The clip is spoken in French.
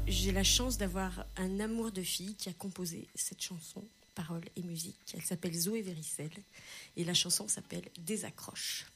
j'ai la chance d'avoir un amour de fille qui a composé cette chanson, paroles et musique. Elle s'appelle Zoé Véricelle et la chanson s'appelle Désaccroche.